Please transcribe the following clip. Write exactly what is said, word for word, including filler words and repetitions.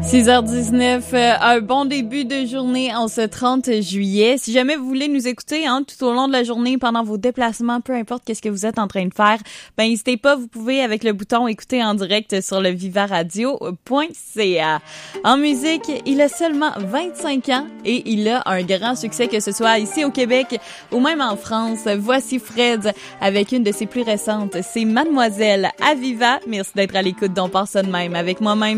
six heures dix-neuf, euh, un bon début de journée en ce trente juillet. Si jamais vous voulez nous écouter hein, tout au long de la journée, pendant vos déplacements, peu importe qu'est-ce que vous êtes en train de faire, ben n'hésitez pas, vous pouvez avec le bouton écouter en direct sur le viva radio point c a. En musique, il a seulement vingt-cinq ans et il a un grand succès, que ce soit ici au Québec ou même en France. Voici Fred avec une de ses plus récentes, c'est Mademoiselle Aviva. Merci d'être à l'écoute d'On part ça de même avec moi-même.